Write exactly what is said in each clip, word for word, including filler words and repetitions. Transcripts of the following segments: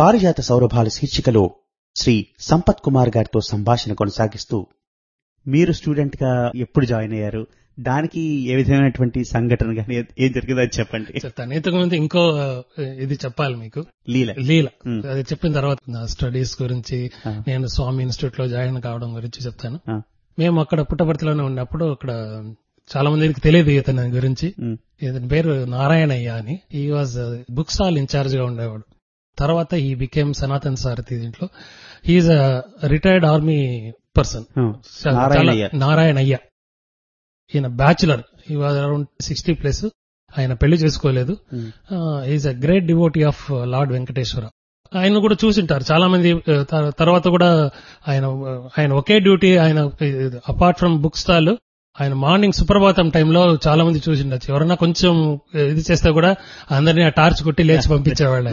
పారిజాత సౌరభాల శీర్షికలో శ్రీ సంపత్ కుమార్ గారితో సంభాషణ కొనసాగిస్తూ, మీరు స్టూడెంట్ గా ఎప్పుడు జాయిన్ అయ్యారు, దానికి ఏ విధమైనటువంటి సంఘటన కానీ ఏం జరిగిందో అది చెప్పండి. చెప్తాను. ఇంతకు ముందు ఇంకో ఇది చెప్పాలి మీకు. లీల లీల అది చెప్పిన తర్వాత నా స్టడీస్ గురించి, నేను స్వామి ఇన్స్టిట్యూట్ లో జాయిన్ కావడం గురించి చెప్తాను. మేము అక్కడ పుట్టపర్తిలోనే ఉన్నప్పుడు అక్కడ చాలా మందికి తెలియదు ఇతని గురించి. ఇతని పేరు నారాయణయ్య అని. ఈ వాజ్ బుక్ స్టాల్ ఇన్ఛార్జ్ గా ఉండేవాడు. తర్వాత ఈ బికేమ్ సనాతన్ సారథి. దీంట్లో హీఈస్ అ రిటైర్డ్ ఆర్మీ పర్సన్. నారాయణయ్య. ఈయన బ్యాచులర్. ఈ వాజ్ అరౌండ్ సిక్స్టీ ప్లస్. ఆయన పెళ్లి చేసుకోలేదు. Is a great devotee of lord Venkateswara. ఆయన కూడా చూసింటారు చాలా మంది. తర్వాత కూడా ఆయన ఆయన ఒకే డ్యూటీ. ఆయన అపార్ట్ ఫ్రమ్ బుక్ స్టాల్, ఆయన మార్నింగ్ సుప్రభాతం టైంలో చాలా మంది చూసిండొచ్చు. ఎవరన్నా కొంచెం ఇది చేస్తే కూడా అందరినీ ఆ టార్చ్ కొట్టి లేచి పంపించేవాళ్ళు.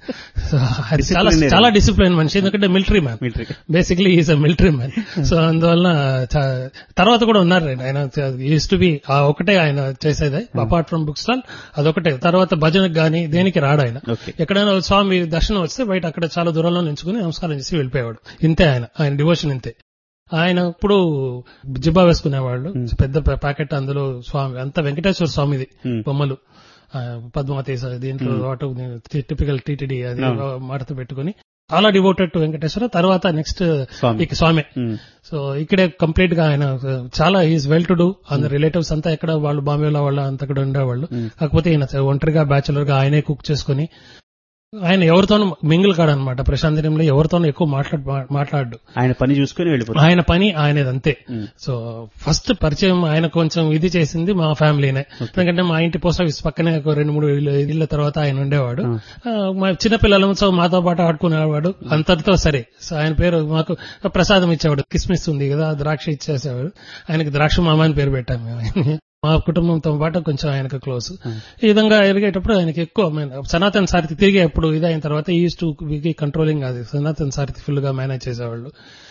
చాలా చాలా డిసిప్లిన్ మనిషి, ఎందుకంటే military man. Basically is a military man. So అందువల్ల తర్వాత కూడా ఉన్నారు ఆయన. యూస్ టు బి ఆ ఒకటే ఆయన చేసేది, అపార్ట్ ఫ్రమ్ బుక్ స్టాల్ అదొకటే. తర్వాత భజనకు గానీ దేనికి రాడు ఆయన. ఎక్కడైనా స్వామి దర్శనం వస్తే బయట అక్కడ చాలా దూరంలో నించుకుని నమస్కారం చేసి వెళ్ళిపోయేవాడు. ఇంతే ఆయన ఆయన డివోషన్ ఇంతే. ఆయన ఇప్పుడు జిబ్బా వేసుకునేవాళ్ళు, పెద్ద ప్యాకెట్, అందులో స్వామి అంతా వెంకటేశ్వర స్వామిది బొమ్మలు, పద్మావతి దీంట్లో వాటి టిపికల్ టీటీడీ అది మాటతో పెట్టుకుని చాలా డివోటెడ్ టు వెంకటేశ్వర. తర్వాత నెక్స్ట్ స్వామి. సో ఇక్కడే కంప్లీట్ గా ఆయన చాలా ఈజ్ వెల్ టు డూ. అందరు రిలేటివ్స్ అంతా ఎక్కడ వాళ్ళు బాంబేలో వాళ్ళు అంతా కూడా ఉండేవాళ్ళు. కాకపోతే ఈయన ఒంటరిగా బ్యాచులర్ గా ఆయనే కుక్ చేసుకుని, ఆయన ఎవరితోనూ మింగిల్ కాడనమాట. ప్రశాంతనంలో ఎవరితోనూ ఎక్కువ మాట్లాడు మాట్లాడు ఆయన పని చూసుకుని వెళ్ళిపోతాడు. ఆయన పని ఆయనది అంతే. సో ఫస్ట్ పరిచయం ఆయన కొంచెం ఇది చేసింది మా ఫ్యామిలీనే. ఎందుకంటే మా ఇంటి పోస్ట్ ఆఫీస్ పక్కనే ఒక రెండు మూడు ఇళ్ల తర్వాత ఆయన ఉండేవాడు. మా చిన్నపిల్లలు సో మాతో పాటు ఆడుకునేవాడు. అంతటితో సరే. సో ఆయన పేరు మాకు ప్రసాదం ఇచ్చేవాడు. కిస్మిస్ ఉంది కదా, ద్రాక్ష ఇచ్చేసేవాడు. ఆయనకి ద్రాక్ష మామ అని పేరు పెట్టాము మేము. మా కుటుంబంతో పాటు కొంచెం ఆయనకు క్లోజ్. ఈ విధంగా ఎరిగేటప్పుడు ఆయనకి ఎక్కువ సనాతన్ సారథి తిరిగి ఎప్పుడు ఇదైన తర్వాత ఈజ్ టు కంట్రోలింగ్, అది సనాతన్ సారథి ఫుల్ గా మేనేజ్ చేసేవాళ్ళు.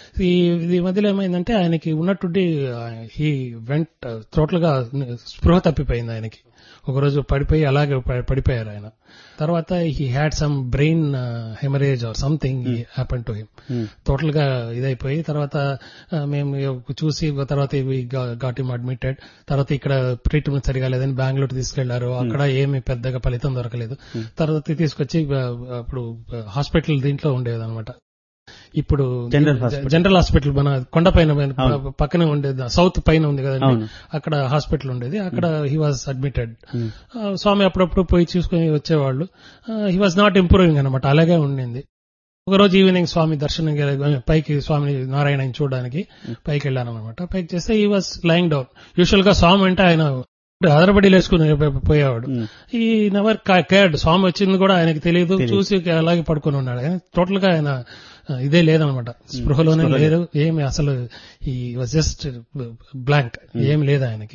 ఈ మధ్యలో ఏమైందంటే ఆయనకి ఉన్నట్టుండి హీ వెంట్ టోటల్ గా స్పృహ తప్పిపోయింది ఆయనకి. ఒకరోజు పడిపోయి అలాగే పడిపోయారు ఆయన. తర్వాత he had some brain haemorrhage or something happen to him. Total గా ఇదైపోయి తర్వాత మేము చూసి తర్వాత గాట్ హిమ్ అడ్మిటెడ్. తర్వాత ఇక్కడ ట్రీట్మెంట్ సరిగా లేదని బెంగళూరు తీసుకెళ్లారు. అక్కడ ఏమి పెద్దగా ఫలితం దొరకలేదు. తర్వాత తీసుకొచ్చి అప్పుడు హాస్పిటల్ దీంట్లో ఉండేది అనమాట. ఇప్పుడు జనరల్ హాస్పిటల్ మన కొండపైన పక్కనే ఉండేది, సౌత్ పైన ఉంది కదండి, అక్కడ హాస్పిటల్ ఉండేది. అక్కడ హీ వాజ్ అడ్మిటెడ్. స్వామి అప్పుడప్పుడు పోయి చూసుకుని వచ్చేవాళ్ళు. హీ వాజ్ నాట్ ఇంప్రూవింగ్ అనమాట, అలాగే ఉండింది. ఒకరోజు ఈవినింగ్ స్వామి దర్శనం పైకి స్వామిని నారాయణ చూడడానికి పైకి వెళ్ళాను అనమాట. పైకి చేస్తే he was lying down. Usual గా స్వామి అంటే ఆయన అదరబడి లేసుకుని పోయేవాడు. ఈ నెవర్ కేర్డ్. స్వామి వచ్చింది కూడా ఆయనకి తెలియదు. చూసి అలాగే పడుకుని ఉన్నాడు. టోటల్ గా ఆయన ఇదే లేదనమాట, స్పృహలోనే లేదు ఏమి. అసలు ఈ వాజ్ జస్ట్ బ్లాంక్, ఏమి లేదు ఆయనకి.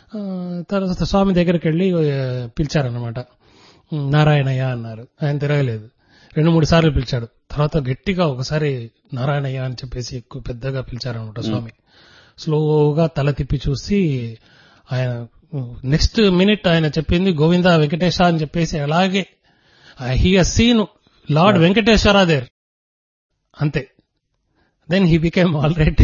తర్వాత స్వామి దగ్గరికి వెళ్లి పిలిచారనమాట. నారాయణయ్య అన్నారు. ఆయన తిరగలేదు. రెండు మూడు సార్లు పిలిచాడు. తర్వాత గట్టిగా ఒకసారి నారాయణయ్య అని చెప్పేసి ఎక్కువ పెద్దగా పిలిచారనమాట స్వామి. స్లోగా తల తిప్పి చూసి ఆయన నెక్స్ట్ మినిట్ ఆయన చెప్పింది గోవింద వెంకటేశ అని చెప్పేసి, అలాగే he has scene lord Venkateswara there, అంతే. Then he became all right,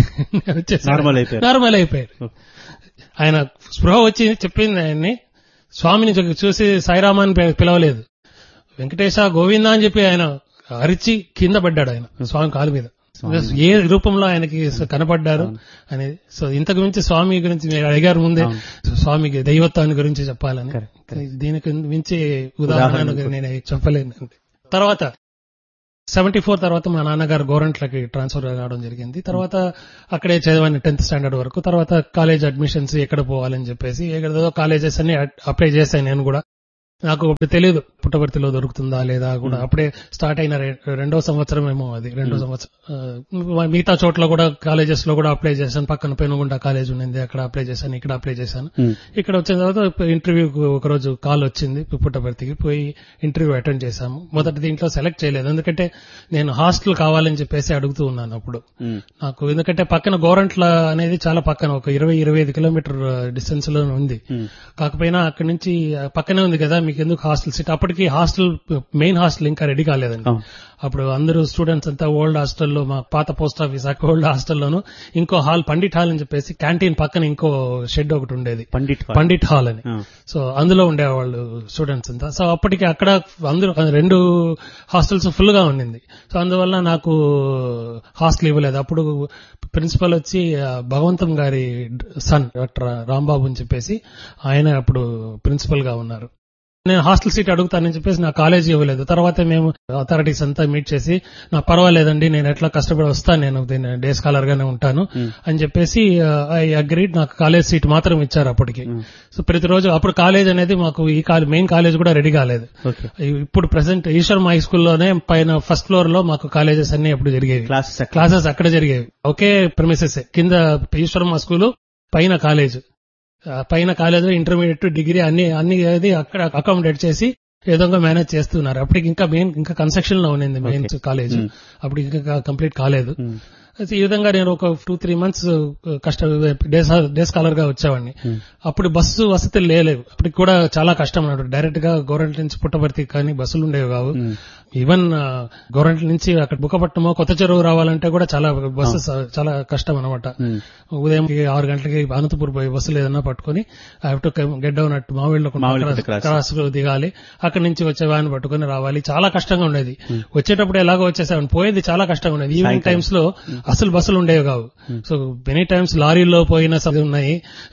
normal అయిపోయారు. ఆయన స్పృహ వచ్చి చెప్పింది ఆయన్ని. స్వామిని చూసి సాయిరామ అని పిలవలేదు, వెంకటేశ గోవింద అని చెప్పి ఆయన అరిచి కింద పడ్డాడు ఆయన స్వామి కాలు మీద. ఏ రూపంలో ఆయనకి కనపడ్డారు అనేది. సో ఇంతకు మించి స్వామి గురించి మీరు అడిగారు ముందే, స్వామికి దైవత్వాన్ని గురించి చెప్పాలని. దీనికి మించి ఉదాహరణ నేను చెప్పలేను. తర్వాత సెవెంటీ ఫోర్ తర్వాత మా నాన్నగారు గోరంట్లకి ట్రాన్స్ఫర్ కావడం జరిగింది. తర్వాత అక్కడే చదివాను టెన్త్ స్టాండర్డ్ వరకు. తర్వాత కాలేజ్ అడ్మిషన్స్ ఎక్కడ పోవాలని చెప్పేసి ఎక్కడో కాలేజెస్ అన్ని అప్లై చేశాను నేను కూడా. నాకు అప్పుడు తెలియదు పుట్టపర్తిలో దొరుకుతుందా లేదా కూడా. అప్పుడే స్టార్ట్ అయిన రెండో సంవత్సరం ఏమో అది, రెండో సంవత్సరం. మిగతా చోట్ల కూడా కాలేజెస్ లో కూడా అప్లై చేశాను. పక్కన పెనుగుండ కాలేజ్ ఉండింది, అక్కడ అప్లై చేశాను. ఇక్కడ అప్లై చేశాను. ఇక్కడ వచ్చిన తర్వాత ఇంటర్వ్యూకి ఒకరోజు కాల్ వచ్చింది. పుట్టపర్తికి పోయి ఇంటర్వ్యూ అటెండ్ చేశాము. మొదటి దీంట్లో సెలెక్ట్ చేయలేదు, ఎందుకంటే నేను హాస్టల్ కావాలని చెప్పేసి అడుగుతూ ఉన్నాను అప్పుడు. నాకు ఎందుకంటే పక్కన గోరంట్ల అనేది చాలా పక్కన, ఒక ఇరవై ఇరవై ఐదు కిలోమీటర్ డిస్టెన్స్ లో ఉంది. కాకపోయినా అక్కడి నుంచి పక్కనే ఉంది కదా, మీకు ఎందుకు హాస్టల్ సీట్, అప్పటికి హాస్టల్ మెయిన్ హాస్టల్ ఇంకా రెడీ కాలేదండి. అప్పుడు అందరూ స్టూడెంట్స్ అంతా ఓల్డ్ హాస్టల్లో, మా పాత పోస్ట్ ఆఫీస్ ఓల్డ్ హాస్టల్లోను ఇంకో హాల్ పండిట్ హాల్ అని చెప్పేసి క్యాంటీన్ పక్కన ఇంకో షెడ్ ఒకటి ఉండేది, పండిట్ పండిట్ హాల్ అని. సో అందులో ఉండేవాళ్ళు స్టూడెంట్స్ అంతా. సో అప్పటికి అక్కడ అందరూ రెండు హాస్టల్స్ ఫుల్ గా ఉండింది. సో అందువల్ల నాకు హాస్టల్ ఇవ్వలేదు. అప్పుడు ప్రిన్సిపల్ వచ్చి భగవంతం గారి సన్ డాక్టర్ రాంబాబు అని చెప్పేసి ఆయన అప్పుడు ప్రిన్సిపల్ గా ఉన్నారు. నేను హాస్టల్ సీట్ అడుగుతానని చెప్పేసి నా కాలేజీ ఇవ్వలేదు. తర్వాత మేము అథారిటీస్ అంతా మీట్ చేసి, నా పర్వాలేదండి, నేను ఎట్లా కష్టపడి వస్తాను, నేను దీన్ని డే స్కాలర్ గానే ఉంటాను అని చెప్పేసి ఐ అగ్రీడ్. నాకు కాలేజ్ సీట్ మాత్రం ఇచ్చారు అప్పటికి. సో ప్రతిరోజు అప్పుడు కాలేజ్ అనేది మాకు ఈ మెయిన్ కాలేజ్ కూడా రెడీ కాలేదు. ఇప్పుడు ప్రెసెంట్ ఈశ్వరం హై స్కూల్లోనే పైన ఫస్ట్ ఫ్లోర్ లో మాకు కాలేజెస్ అన్ని అప్పుడు జరిగేవి, క్లాసెస్ అక్కడ జరిగేవి. ఒకే ప్రిమిసెస్, కింద ఈశ్వరం స్కూల్, పైన కాలేజ్. పైన కాలేజీలో ఇంటర్మీడియట్, డిగ్రీ అన్ని అన్ని అది అక్కడ అకామిడేట్ చేసి ఏదోగా మేనేజ్ చేస్తున్నారు. అప్పటికి ఇంకా మెయిన్ ఇంకా కన్స్ట్రక్షన్ లో ఉన్నింది మెయిన్ కాలేజ్, అప్పుడు ఇంకా కంప్లీట్ కాలేదు. ఈ విధంగా నేను ఒక టూ త్రీ మంత్స్ కష్ట డే స్కాలర్ గా వచ్చేవాడిని. అప్పుడు బస్సు వసతులు లేలేవు, అప్పటికి కూడా చాలా కష్టం అన్నాడు. డైరెక్ట్ గా గవర్నమెంట్ నుంచి పుట్టపర్తి కానీ బస్సులు ఉండేవి కావు. ఈవెన్ గవర్నమెంట్ నుంచి అక్కడ బుక్కపట్నమో కొత్త చెరువు రావాలంటే కూడా చాలా బస్సు చాలా కష్టం అనమాట. ఉదయం ఆరు గంటలకి అనంతపూర్ పోయి బస్సులు ఏదన్నా పట్టుకుని I have to get down at Mavilla cross దిగాలి, అక్కడి నుంచి వచ్చే వ్యాన్ పట్టుకుని రావాలి. చాలా కష్టంగా ఉండేది. వచ్చేటప్పుడు ఎలాగో వచ్చేసామని, పోయేది చాలా కష్టంగా ఉండేది. ఈవినింగ్ టైమ్స్ లో అసలు బస్సులు ఉండేవి కావు. సో మెనీ టైమ్స్ లారీల్లో పోయిన సభ ఉన్నాయి.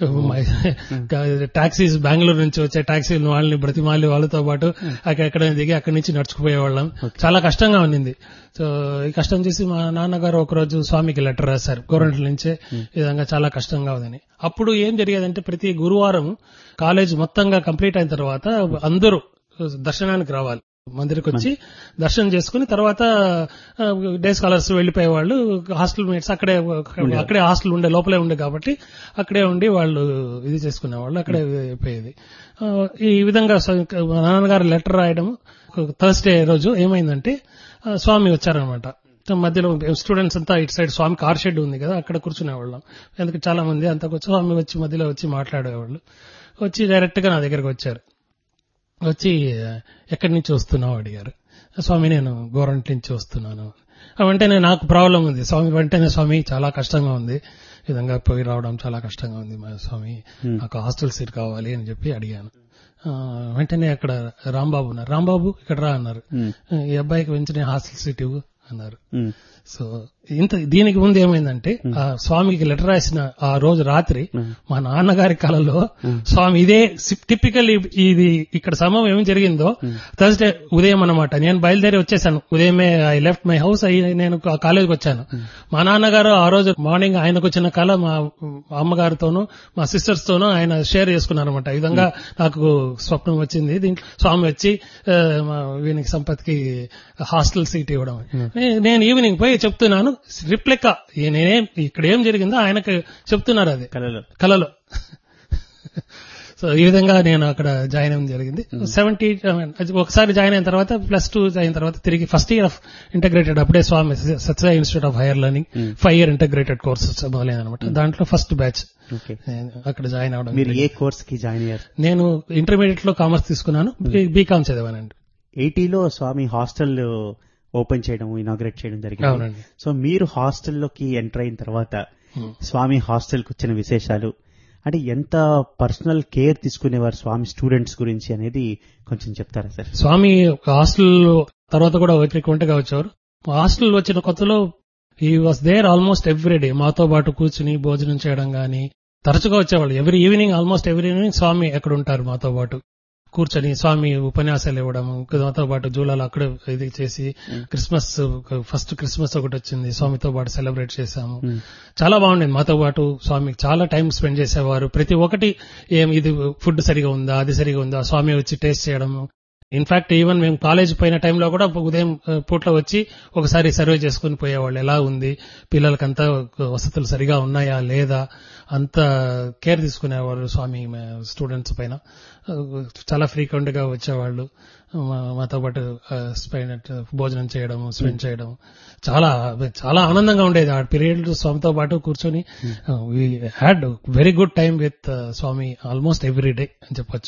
టాక్సీస్ బెంగళూరు నుంచి వచ్చే టాక్సీలు వాళ్ళని బ్రతిమాలి వాళ్ళతో పాటు అక్కడ దిగి అక్కడి నుంచి నడుచుకుపోయేవాళ్ళం. చాలా కష్టంగా ఉండింది. సో ఈ కష్టం చేసి మా నాన్నగారు ఒకరోజు స్వామికి లెటర్ రాశారు గవర్నమెంట్ నుంచే, ఈ విధంగా చాలా కష్టంగా ఉందని. అప్పుడు ఏం జరిగేదంటే ప్రతి గురువారం కాలేజ్ మొత్తంగా కంప్లీట్ అయిన తర్వాత అందరూ దర్శనానికి రావాలి, మందిరికి వచ్చి దర్శనం చేసుకుని తర్వాత డే స్కాలర్స్ వెళ్లిపోయేవాళ్ళు. హాస్టల్ మేట్స్ అక్కడే అక్కడే హాస్టల్ ఉండే లోపలే ఉండే కాబట్టి అక్కడే ఉండి వాళ్ళు ఇది చేసుకునేవాళ్ళు, అక్కడే అయిపోయేది. ఈ విధంగా నాన్నగారు లెటర్ రాయడం. థర్స్డే రోజు ఏమైందంటే స్వామి వచ్చారనమాట. మధ్యలో స్టూడెంట్స్ అంతా ఇటు సైడ్ స్వామి కార్ షెడ్ ఉంది కదా, అక్కడ కూర్చునేవాళ్ళం. ఎందుకంటే చాలా మంది అంతా స్వామి వచ్చి మధ్యలో వచ్చి మాట్లాడేవాళ్ళు. వచ్చి డైరెక్ట్ గా నా దగ్గరకు వచ్చారు. వచ్చి ఎక్కడి నుంచి వస్తున్నావు అడిగారు. స్వామి నేను గవర్నమెంట్ నుంచి వస్తున్నాను. వెంటనే నాకు ప్రాబ్లం ఉంది స్వామి. వెంటనే స్వామి చాలా కష్టంగా ఉంది, ఈ విధంగా పోయి రావడం చాలా కష్టంగా ఉంది మా స్వామి, నాకు హాస్టల్ సీట్ కావాలి అని చెప్పి అడిగాను. వెంటనే అక్కడ రాంబాబు ఉన్నారు. రాంబాబు ఇక్కడ రా అన్నారు. ఈ అబ్బాయికి వెంటనే హాస్టల్ సీట్ ఇవ్వు అన్నారు. సో ఇంత దీనికి ముందు ఏమైందంటే ఆ స్వామికి లెటర్ రాసిన ఆ రోజు రాత్రి మా నాన్నగారి కళలో స్వామి ఇదే టిపికల్ ఇది ఇక్కడ సమయం ఏమి జరిగిందో థర్స్డే ఉదయం అన్నమాట. నేను బయలుదేరి వచ్చేసాను ఉదయమే. ఐ లెఫ్ట్ మై హౌస్, నేను కాలేజ్కి వచ్చాను. మా నాన్నగారు ఆ రోజు మార్నింగ్ ఆయనకు వచ్చిన కళ మా అమ్మగారితోనూ మా సిస్టర్స్ తోనూ ఆయన షేర్ చేసుకున్నారనమాట. ఈ విధంగా నాకు స్వప్నం వచ్చింది, దీంట్లో స్వామి వచ్చి వీనికి సంపత్కి హాస్టల్ సీట్ ఇవ్వడం. నేను ఈవినింగ్ పోయి చెప్తున్నాను రిప్లెక్క నేనేం ఇక్కడ ఏం జరిగిందో ఆయనకు చెప్తున్నారు అది కలలో కలలో సో ఈ విధంగా నేను అక్కడ జాయిన్ అవ్వడం జరిగింది. సెవెంటీ ఒకసారి జాయిన్ అయిన తర్వాత ప్లస్ టూ అయిన తర్వాత తిరిగి ఫస్ట్ ఇయర్ ఆఫ్ ఇంటగ్రేటెడ్ అప్పుడే స్వామి సత్య institute of higher learning five year integrated courses మొదలైందనమాట. దాంట్లో ఫస్ట్ బ్యాచ్ అక్కడ జాయిన్ అవడం. మీరు ఏ కోర్స్ కి జాయిన్ అయ్యారు? నేను ఇంటర్మీడియట్ లో కామర్స్ తీసుకున్నాను, బీకామ్ చదివానండి. ఎయిటీలో స్వామి హాస్టల్ ఓపెన్ చేయడం ఇనాగ్రేట్ చేయడం జరిగింది. సో మీరు హాస్టల్లోకి ఎంటర్ అయిన తర్వాత స్వామి హాస్టల్కి వచ్చిన విశేషాలు, అంటే ఎంత పర్సనల్ కేర్ తీసుకునేవారు స్వామి స్టూడెంట్స్ గురించి అనేది కొంచెం చెప్తారా సార్? స్వామి హాస్టల్ తర్వాత కూడా ఫ్రీక్వెంట్గా వచ్చారు. హాస్టల్ వచ్చిన కొత్తలో he was there almost every day. మాతో పాటు కూర్చుని భోజనం చేయడం గానీ తరచుగా వచ్చేవాళ్ళు. Every evening almost every evening స్వామి ఎక్కడ ఉంటారు మాతో పాటు కూర్చొని స్వామి ఉపన్యాసాలు ఇవ్వడం, దాంతో పాటు జూలాలు అక్కడ ఇది చేసి క్రిస్మస్ ఫస్ట్ క్రిస్మస్ ఒకటి వచ్చింది, స్వామితో పాటు సెలబ్రేట్ చేశాము. చాలా బాగుండేది. మాతో పాటు స్వామి చాలా టైం స్పెండ్ చేసేవారు. ప్రతి ఒక్కటి ఏం ఇది ఫుడ్ సరిగా ఉందా, అది సరిగా ఉందా, స్వామి వచ్చి టేస్ట్ చేయడము. ఇన్ఫాక్ట్ ఈవెన్ మేము కాలేజ్ పోయిన టైంలో కూడా ఉదయం పూట్లో వచ్చి ఒకసారి సర్వే చేసుకుని పోయేవాళ్ళు, ఎలా ఉంది పిల్లలకంతా వసతులు సరిగా ఉన్నాయా లేదా, అంత కేర్ తీసుకునేవాళ్ళు స్వామి స్టూడెంట్స్ పైన. చాలా ఫ్రీక్వెంట్ గా వచ్చేవాళ్ళు, మాతో పాటు స్పెండ్ భోజనం చేయడం స్పెండ్ చేయడం చాలా చాలా ఆనందంగా ఉండేది. ఆ పీరియడ్ స్వామితో పాటు కూర్చొని we had very good time with Swamy almost every day అని చెప్పొచ్చు.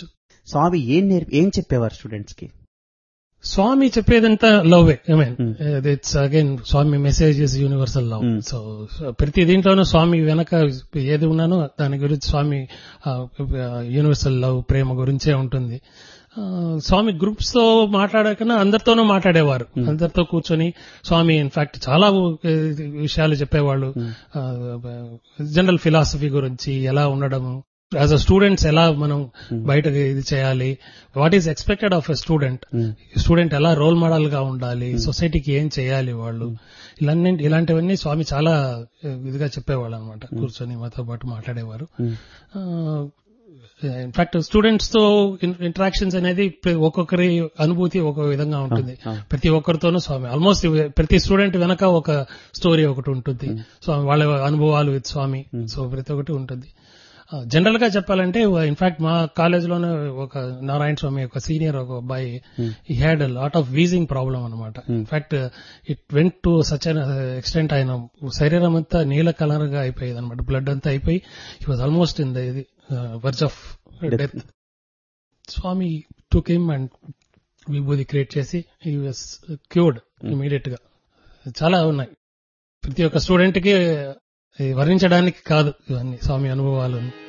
స్వామి ఏం నేర్పి ఏం చెప్పేవారు స్టూడెంట్స్ కి? స్వామి చెప్పేదంతా love. I mean it's again Swamy message is universal love. So ప్రతి దీంట్లోనూ స్వామి వెనక ఏది ఉన్నానో దాని గురించి స్వామి యూనివర్సల్ లవ్, ప్రేమ గురించే ఉంటుంది. స్వామి గ్రూప్స్ తో మాట్లాడకన్నా అందరితోనూ మాట్లాడేవారు. అందరితో కూర్చొని స్వామి ఇన్ఫాక్ట్ చాలా విషయాలు చెప్పేవాళ్ళు. జనరల్ ఫిలాసఫీ గురించి, ఎలా ఉండడము యాజ్ అ స్టూడెంట్స్, ఎలా మనం బయట ఇది చేయాలి, what is expected of a student, student ఎలా రోల్ మోడల్ గా ఉండాలి, సొసైటీకి ఏం చేయాలి వాళ్ళు, ఇలాంటి ఇలాంటివన్నీ స్వామి చాలా ఇదిగా చెప్పేవాళ్ళు అనమాట. కూర్చొని మాతో పాటు మాట్లాడేవారు. ఇన్ఫాక్ట్ స్టూడెంట్స్ తో ఇంటరాక్షన్స్ అనేది ఒక్కొక్కరి అనుభూతి ఒక విధంగా ఉంటుంది. ప్రతి ఒక్కరితోనూ స్వామి ఆల్మోస్ట్ ప్రతి స్టూడెంట్ వెనక ఒక స్టోరీ ఒకటి ఉంటుంది. స్వామి వాళ్ళ అనుభవాలు విత్ స్వామి, సో ప్రతి ఒక్కటి ఉంటుంది. జనరల్ గా చెప్పాలంటే ఇన్ఫాక్ట్ మా కాలేజ్ లోనే ఒక నారాయణ స్వామి ఒక సీనియర్ ఒక అబ్బాయి, ఈ had lot of wheezing problem అనమాట. In fact it went to such an extent, ఆయన శరీరం అంతా నీల కలర్ గా అయిపోయేది అనమాట, బ్లడ్ అంతా అయిపోయి he was almost in the verge of death. Swamy took him and vibhuti create చేసి హీ వాజ్ క్యూర్డ్ ఇమీడియట్ గా. చాలా ఉన్నాయి, ప్రతి ఒక్క స్టూడెంట్ కి వర్ణించడానికి కాదు ఇవన్నీ స్వామి అనుభవాలు.